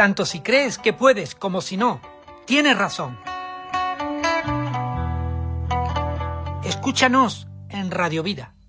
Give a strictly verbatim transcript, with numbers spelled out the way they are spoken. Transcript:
tanto si crees que puedes como si no, tienes razón. Escúchanos en Radio Vida.